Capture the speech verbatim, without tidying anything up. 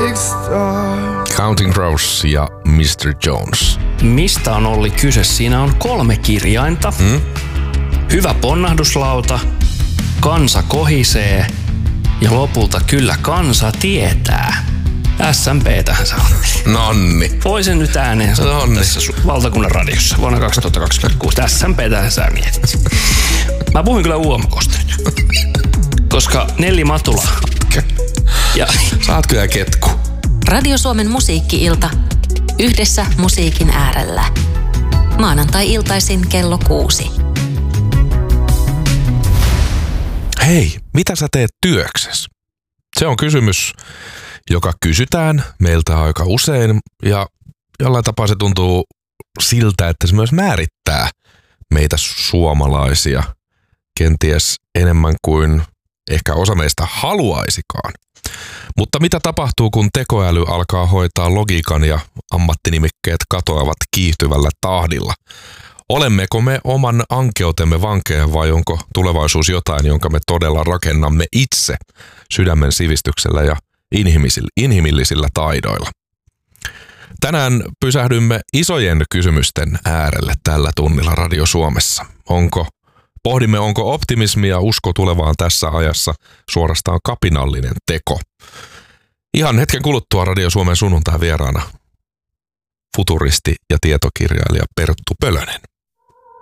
Counting Crows ja mister Jones. Mistä on Olli kyse? Siinä on kolme kirjainta. Hmm? Hyvä ponnahduslauta, kansa kohisee ja lopulta kyllä kansa tietää. S M P:tähän sä olet. Nonni. Voisin nyt ääneen sanoa tässä valtakunnan radiossa vuonna kaksituhattakaksikymmentäkuusi. S M P:tähän sä mietit. Mä puhuin kyllä U M K:sta nyt. Koska Nelli Matula. Ja sä oot kyllä ketku. Radio Suomen musiikki-ilta. Yhdessä musiikin äärellä. Maanantai-iltaisin kello kuusi. Hei, mitä sä teet työksessä? Se on kysymys, joka kysytään meiltä aika usein ja jollain tapaa se tuntuu siltä, että se myös määrittää meitä suomalaisia kenties enemmän kuin ehkä osa meistä haluaisikaan. Mutta mitä tapahtuu, kun tekoäly alkaa hoitaa logiikan ja ammattinimikkeet katoavat kiihtyvällä tahdilla? Olemmeko me oman ankeutemme vankeja vai onko tulevaisuus jotain, jonka me todella rakennamme itse sydämen sivistyksellä ja inhimillisillä taidoilla? Tänään pysähdymme isojen kysymysten äärelle tällä tunnilla Radio Suomessa. Onko, pohdimme, onko optimismi ja usko tulevaan tässä ajassa suorastaan kapinallinen teko? Ihan hetken kuluttua Radio Suomen sunnuntai vieraana futuristi ja tietokirjailija Perttu Pölönen.